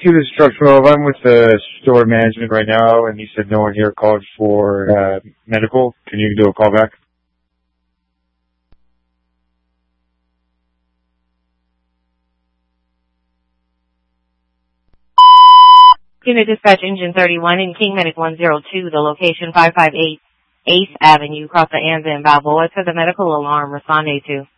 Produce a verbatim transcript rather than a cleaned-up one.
to the structural. I'm with the store management right now, and you said no one here called for uh, medical. Can you do a call back? Unit Dispatch Engine thirty-one in King Medic one oh two, the location five five eight eighth Avenue, across the Anza and Balboa to the medical alarm. Respond A two.